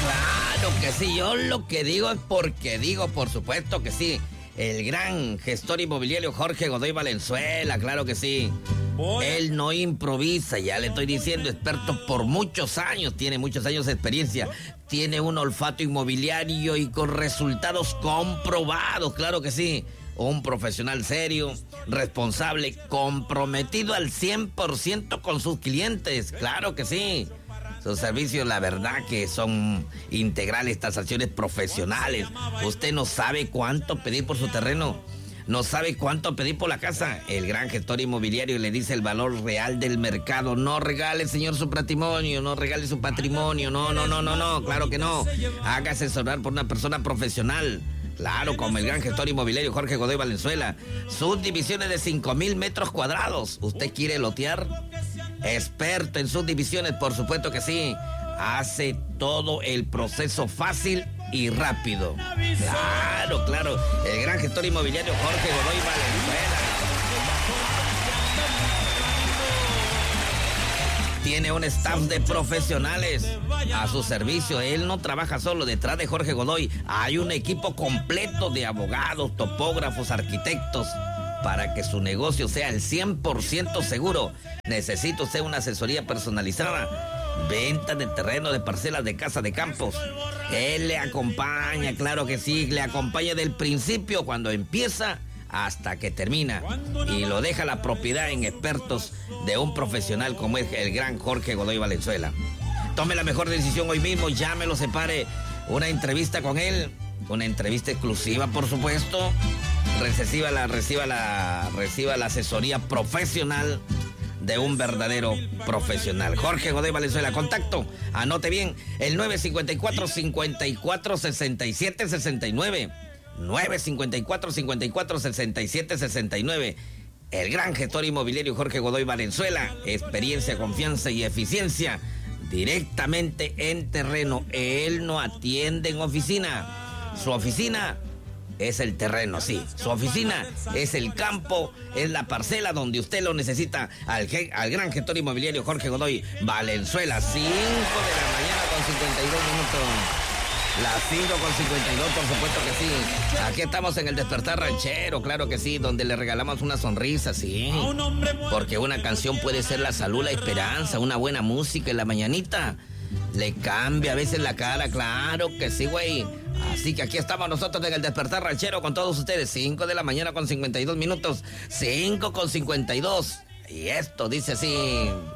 Claro que sí, yo lo que digo es porque digo, por supuesto que sí. El gran gestor inmobiliario Jorge Godoy Valenzuela, claro que sí. Él no improvisa, ya le estoy diciendo, experto por muchos años, tiene muchos años de experiencia, tiene un olfato inmobiliario y con resultados comprobados, claro que sí. Un profesional serio, responsable, comprometido al 100% con sus clientes, claro que sí. Sus servicios, la verdad que son integrales, tasaciones profesionales. Usted no sabe cuánto pedir por su terreno, no sabe cuánto pedir por la casa. El gran gestor inmobiliario le dice el valor real del mercado. No regale, señor, su patrimonio, no regale su patrimonio, no, claro que no. Haga asesorar por una persona profesional. Claro, como el gran gestor inmobiliario Jorge Godoy Valenzuela. Subdivisiones de 5,000 metros cuadrados. ¿Usted quiere lotear? Experto en subdivisiones, por supuesto que sí. Hace todo el proceso fácil y rápido. Claro. El gran gestor inmobiliario Jorge Godoy Valenzuela. Tiene un staff de profesionales a su servicio. Él no trabaja solo. Detrás de Jorge Godoy hay un equipo completo de abogados, topógrafos, arquitectos. Para que su negocio sea el 100% seguro, necesita usted una asesoría personalizada. Venta de terreno, de parcelas, de casa, de campos. Él le acompaña, claro que sí, le acompaña del principio cuando empieza hasta que termina. Y lo deja la propiedad en expertos de un profesional como es el gran Jorge Godoy Valenzuela. Tome la mejor decisión hoy mismo, llámelo, separe una entrevista con él. Una entrevista exclusiva, por supuesto. Reciba la asesoría profesional de un verdadero profesional. Jorge Godoy Valenzuela, contacto, anote bien, el 954-54-67-69. 954-54-67-69. El gran gestor inmobiliario Jorge Godoy Valenzuela. Experiencia, confianza y eficiencia directamente en terreno. Él no atiende en oficina. Su oficina es el terreno, sí. Su oficina es el campo, es la parcela donde usted lo necesita. Al gran gestor inmobiliario Jorge Godoy Valenzuela. 5 de la mañana con 52 minutos. Las 5:52, por supuesto que sí. Aquí estamos en el Despertar Ranchero, claro que sí, donde le regalamos una sonrisa, sí. Porque una canción puede ser la salud, la esperanza, una buena música en la mañanita. Le cambia a veces la cara, claro que sí, güey. Así que aquí estamos nosotros en el Despertar Ranchero con todos ustedes. 5 de la mañana con 52 minutos. 5:52. Y esto dice así.